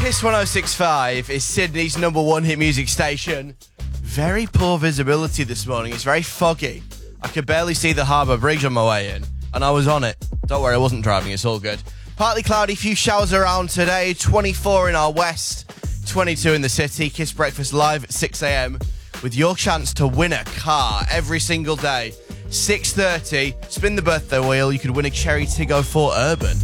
Kiss 106.5 is Sydney's number one hit music station. Very poor visibility this morning. It's very foggy. I could barely see the Harbour Bridge on my way in, and I was on it. Don't worry, I wasn't driving. It's all good. Partly cloudy, few showers around today. 24 in our west, 22 in the city. Kiss Breakfast live at 6 a.m. with your chance to win a car every single day. 6:30, spin the birthday wheel. You could win a Cherry Tiggo 4 Urban.